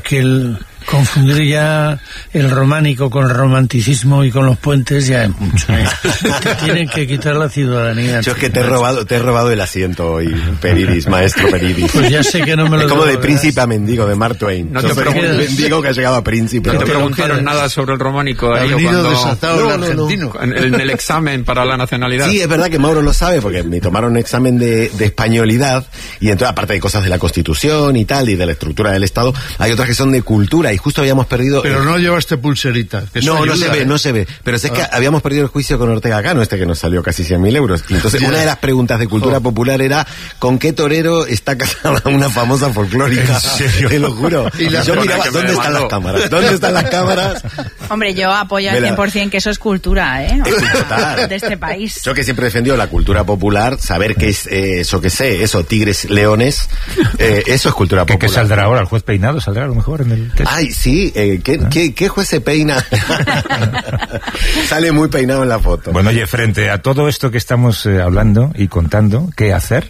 que confundir ya el románico con el romanticismo y con los puentes ya es mucho. Te tienen que quitar la ciudadanía. Yo es que te he robado el asiento hoy, Peridis, maestro Peridis. Pues ya sé que no me lo es como de príncipe a mendigo, de Mark Twain. No te preguntes. Mendigo que ha llegado a príncipe. No te preguntaron nada sobre el románico ahí cuando... desatado el argentino. En el examen para la nacionalidad. Sí, es verdad que Mauro lo sabe, porque me tomaron un examen de españolidad, y entonces, aparte de cosas de la Constitución y tal, y de la estructura del Estado, hay otras que son de cultura, y justo habíamos perdido... Pero no llevaste pulserita. No se ve. Pero es que habíamos perdido el juicio con Ortega Cano, que nos salió casi 100.000 euros. Y entonces una de las preguntas de cultura popular era ¿con qué torero está casada una famosa folclórica? ¿En serio? Te lo juro. Y yo miraba, ¿dónde están las cámaras? ¿Dónde están las cámaras? Hombre, yo apoyo al 100% que eso es cultura, ¿eh? De este país. Yo que siempre he defendido la cultura popular, saber qué es eso, tigres, leones, eso es cultura popular. ¿Qué saldrá ahora? ¿El juez Peinado saldrá a lo mejor en el test? Ay, sí, ¿qué juez se peina? Sale muy peinado en la foto. Bueno, oye, frente a todo esto que estamos hablando y contando, ¿qué hacer?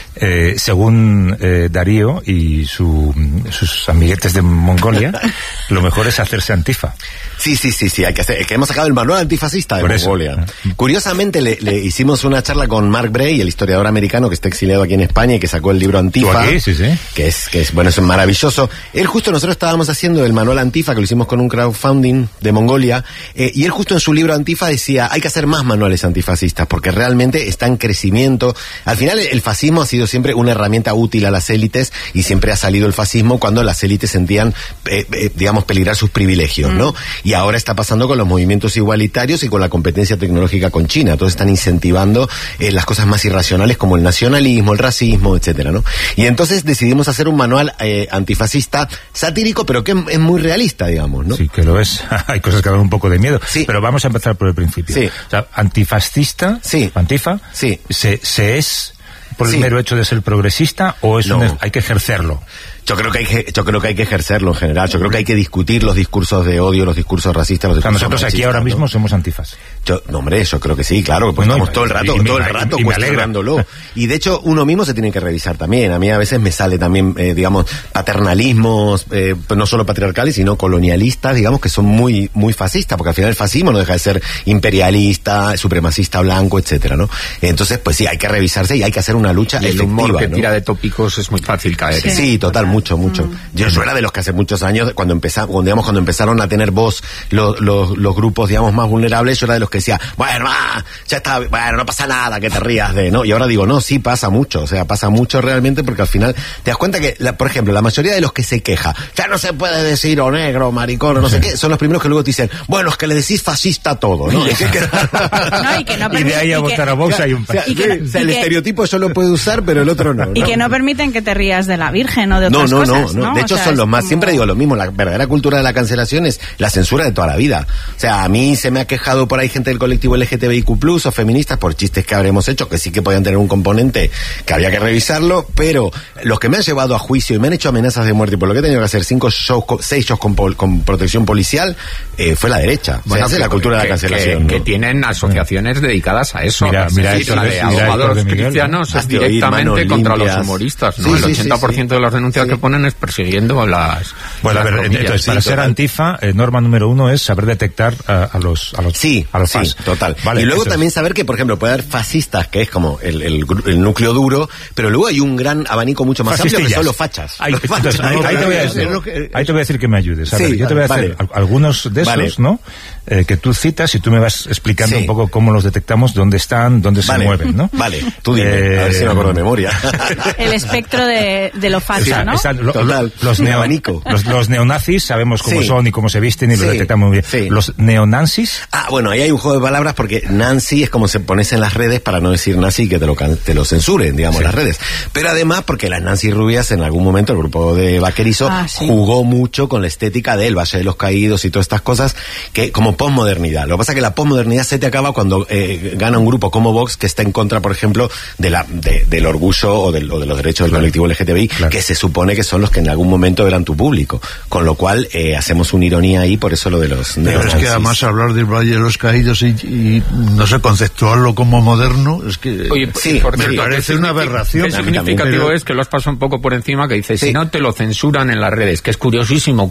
Según Darío y sus amiguetes de Mongolia, lo mejor es hacerse antifa. Sí, hay que hacer. Que hemos sacado el manual antifascista de Mongolia. Curiosamente, le hicimos una charla con Mark Bray, el historiador americano que está exiliado aquí en España y que sacó el libro Antifa. Aquí? Sí. Que es bueno, es maravilloso. Nosotros estábamos haciendo el manual Antifa, que lo hicimos con un crowdfunding de Mongolia, y él justo en su libro Antifa decía, hay que hacer más manuales antifascistas, porque realmente está en crecimiento. Al final, el fascismo ha sido siempre una herramienta útil a las élites, y siempre ha salido el fascismo cuando las élites sentían, digamos, peligrar sus privilegios, ¿no? Y ahora está pasando con los movimientos igualitarios y con la competencia tecnológica con China. Entonces están incentivando las cosas más irracionales como el nacionalismo, el racismo, etcétera, ¿no? Y entonces decidimos hacer un manual antifascista satírico, pero que es muy realista, digamos, ¿no? Sí, que lo es. Hay cosas que dan un poco de miedo. Sí. Pero vamos a empezar por el principio. Sí. O sea, antifascista, antifa, sí. ¿se es por el mero hecho de ser progresista o es hay que ejercerlo? Yo creo que hay que ejercerlo en general. Yo creo que hay que discutir los discursos de odio, los discursos racistas, los discursos nosotros aquí ahora mismo somos antifas. Yo creo que sí, claro, pues estamos todo el rato cuestionándolo. Y de hecho, uno mismo se tiene que revisar también. A mí a veces me sale también, digamos, paternalismos, no solo patriarcales, sino colonialistas, digamos, que son muy, muy fascistas, porque al final el fascismo no deja de ser imperialista, supremacista blanco, etcétera, ¿no? Entonces, pues sí, hay que revisarse y hay que hacer una lucha efectiva, el humor que ¿no? tira de tópicos es muy fácil caer. Sí, total, mucho. Yo era de los que hace muchos años, cuando empezaron a tener voz los grupos, digamos, más vulnerables, yo era de los que decía, bueno, ya está, bueno, no pasa nada, que te rías de, ¿no? Y ahora digo, no, sí pasa mucho, o sea, pasa mucho realmente, porque al final te das cuenta que, por ejemplo, la mayoría de los que se queja, ya no se puede decir o negro, o maricón, o no sé qué, son los primeros que luego te dicen, bueno, es que le decís fascista a todo, ¿no? Y de ahí a votar a Vox hay un país. El estereotipo yo lo puedo usar, pero el otro no. Y que no permiten que te rías de la Virgen o de otras cosas. No. De hecho, son los más. Siempre digo lo mismo. La verdadera cultura de la cancelación es la censura de toda la vida. O sea, a mí se me ha quejado por ahí gente del colectivo LGTBIQ+, o feministas, por chistes que habremos hecho, que sí que podían tener un componente que había que revisarlo, pero los que me han llevado a juicio y me han hecho amenazas de muerte, y por lo que he tenido que hacer 6 shows con protección policial, fue la derecha. Bueno, o sea, es la cultura de la cancelación. Que tienen asociaciones dedicadas a eso. Mira, la de abogados cristianos es directamente contra los humoristas, ¿no? El 80% de las denuncias que ponen es persiguiendo a las... Bueno, a ver, entonces, para ser antifa, norma número 1 es saber detectar a los fans. Sí, total. Vale, y luego también saber que, por ejemplo, puede haber fascistas, que es como el núcleo duro, pero luego hay un gran abanico mucho más amplio que son los fachas. Ahí te voy a decir que me ayudes. A ver, yo te voy a hacer algunos de esos, ¿no? Que tú citas y tú me vas explicando un poco cómo los detectamos, dónde están, dónde se mueven, ¿no? Vale, tú dime, a ver si me acuerdo de memoria. El espectro de lo facho, ¿no? Los neonazis sabemos cómo son y cómo se visten y lo detectamos muy bien. Sí. Los neonazis. Bueno, ahí hay un juego de palabras porque Nancy es como se pones en las redes para no decir nazi y que te lo censuren, digamos, las redes. Pero además porque las Nancy rubias en algún momento, el grupo de Vaquerizo, jugó mucho con la estética del Valle de los Caídos y todas estas cosas que como posmodernidad. Lo que pasa es que la posmodernidad se te acaba cuando gana un grupo como Vox que está en contra, por ejemplo, del orgullo o de los derechos del colectivo LGTBI, que se supone que son los que en algún momento eran tu público. Con lo cual hacemos una ironía ahí, por eso lo de los neonazis. Pero es que además hablar del Valle de los Caídos y no sé, conceptuarlo como moderno, es que me parece una aberración. Qué significativo es que lo has pasado un poco por encima, que dice, si no te lo censuran en las redes, que es curiosísimo.